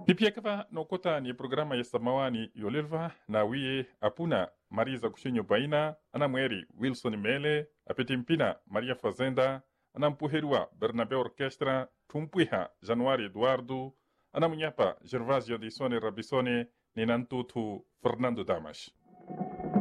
Nipiakava no kota ni programa ya samawani yolilva na wiye apuna Mariza Kushinyo Baina, anamweri Wilson Mele, apetimpina Maria Fazenda, anampuherua Bernabe Orquestra, tumpuiha Januari Eduardo, anamunyapa Gervasio Dissone Rabisone, ninantutu Fernando Damas.